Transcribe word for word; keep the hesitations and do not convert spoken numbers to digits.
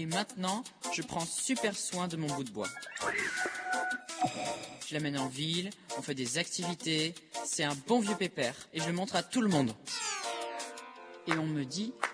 Et maintenant, je prends super soin de mon bout de bois. Je l'amène en ville, on fait des activités, c'est un bon vieux pépère et je le montre à tout le monde. Et on me dit